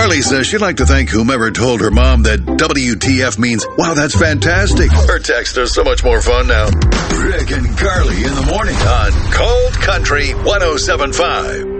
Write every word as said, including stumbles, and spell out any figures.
Carly says she'd like to thank whomever told her mom that W T F means, wow, that's fantastic. Her texts are so much more fun now. Rick and Carly in the morning on Cold Country one oh seven point five.